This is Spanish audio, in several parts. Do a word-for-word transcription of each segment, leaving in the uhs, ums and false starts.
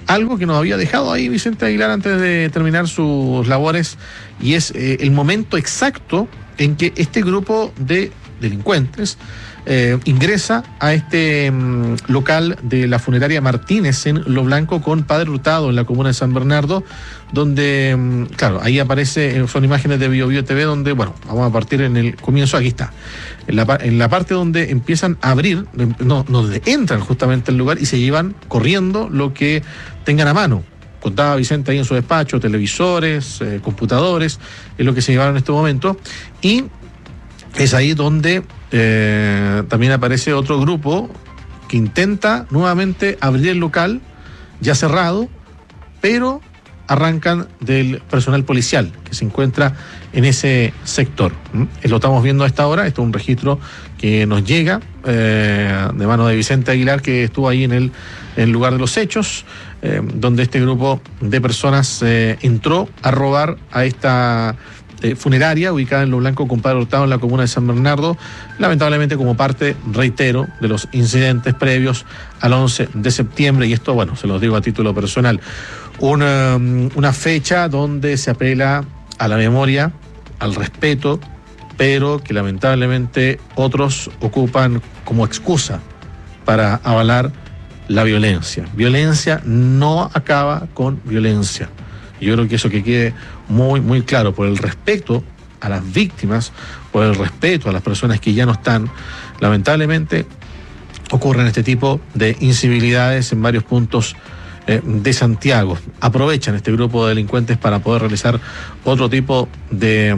algo que nos había dejado ahí Vicente Aguilar antes de terminar sus labores, y es eh, el momento exacto en que este grupo de delincuentes eh, ingresa a este mm, local de la funeraria Martínez en Lo Blanco con Padre Hurtado en la comuna de San Bernardo, donde, mm, claro, ahí aparece, son imágenes de Bio Bio T V, donde, bueno, vamos a partir en el comienzo, aquí está, en la, en la parte donde empiezan a abrir, no, donde entran justamente al lugar y se llevan corriendo lo que tengan a mano. Contaba Vicente ahí en su despacho, televisores, eh, computadores, es lo que se llevaron en este momento, y es ahí donde eh, también aparece otro grupo que intenta nuevamente abrir el local, ya cerrado, pero arrancan del personal policial que se encuentra en ese sector. ¿Mm? Lo estamos viendo a esta hora, esto es un registro que nos llega eh, de mano de Vicente Aguilar, que estuvo ahí en el, en el lugar de los hechos, eh, donde este grupo de personas eh, entró a robar a esta Eh, funeraria ubicada en Lo Blanco con Padre Hurtado en la comuna de San Bernardo, lamentablemente como parte, reitero, de los incidentes previos al once de septiembre, y esto, bueno, se los digo a título personal, una, una fecha donde se apela a la memoria, al respeto, pero que lamentablemente otros ocupan como excusa para avalar la violencia. Violencia no acaba con violencia. Yo creo que eso que quede muy, muy claro, por el respeto a las víctimas, por el respeto a las personas que ya no están. Lamentablemente ocurren este tipo de incivilidades en varios puntos eh, de Santiago. Aprovechan este grupo de delincuentes para poder realizar otro tipo de,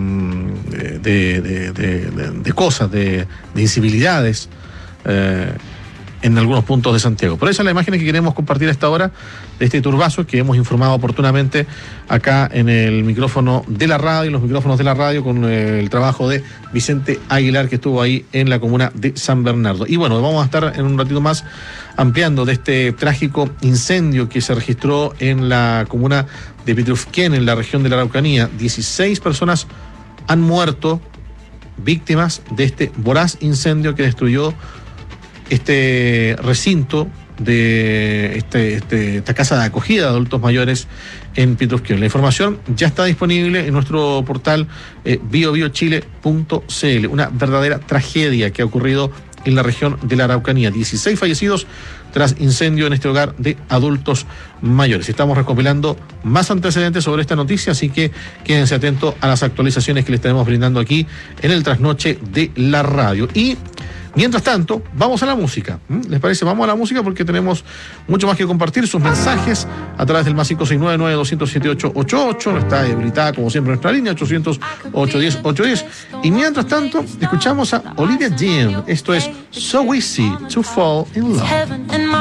de, de, de, de, de cosas, de, de incivilidades eh, en algunos puntos de Santiago. Por eso es la imagen que queremos compartir a esta hora de este turbazo que hemos informado oportunamente acá en el micrófono de la radio, en los micrófonos de la radio, con el trabajo de Vicente Aguilar, que estuvo ahí en la comuna de San Bernardo. Y bueno, vamos a estar en un ratito más ampliando de este trágico incendio que se registró en la comuna de Petrufquén, en la región de la Araucanía. dieciséis personas han muerto víctimas de este voraz incendio que destruyó este recinto de este, este, esta casa de acogida de adultos mayores en Petrufquén. La información ya está disponible en nuestro portal eh, bio bio chile punto c l. Una verdadera tragedia que ha ocurrido en la región de la Araucanía. dieciséis fallecidos tras incendio en este hogar de adultos mayores. Estamos recopilando más antecedentes sobre esta noticia, así que quédense atentos a las actualizaciones que les estaremos brindando aquí en el trasnoche de la radio. Y mientras tanto, vamos a la música. ¿Les parece? Vamos a la música porque tenemos mucho más que compartir. Sus mensajes a través del más cinco seis nueve nueve dos cero siete ocho ocho ocho. Está habilitada, como siempre, nuestra línea ochocientos, ochocientos diez, ochocientos diez. Y mientras tanto, escuchamos a Olivia Dean. Esto es So Easy to Fall in Love.